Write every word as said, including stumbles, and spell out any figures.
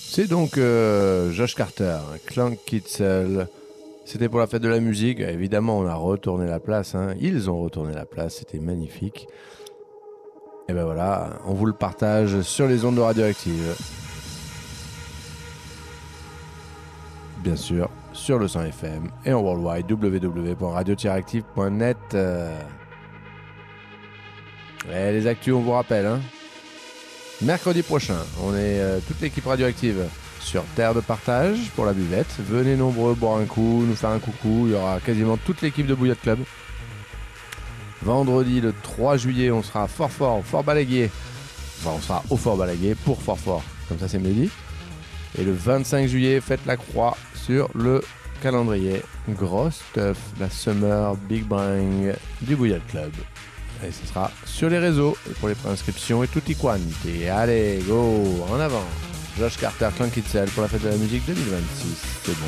C'est donc euh, Josh Carter, Clank Kitzel. C'était pour la fête de la musique. Évidemment, on a retourné la place. Hein. Ils ont retourné la place. C'était magnifique. Et ben voilà, on vous le partage sur les ondes de Radioactive. Bien sûr, sur le cent F M et en worldwide, w w w point radio tiret active point net. Et les actus, on vous rappelle. Hein. Mercredi prochain, on est euh, toute l'équipe Radioactive sur Terre de Partage pour la buvette. Venez nombreux boire un coup, nous faire un coucou. Il y aura quasiment toute l'équipe de Bouillotte Club. Vendredi, le trois juillet, on sera fort fort au Fort Balaguier. Enfin, on sera au Fort Balaguier pour fort fort. Comme ça, c'est mieux dit. Et le vingt-cinq juillet, faites la croix sur le calendrier. Grosse stuff, la Summer Big Bang du Bouillotte Club. Et ce sera sur les réseaux pour les préinscriptions et tutti quanti. Allez, go, en avant. Josh Carter, Clank Kitzel pour la fête de la musique deux mille vingt-six. C'est bon.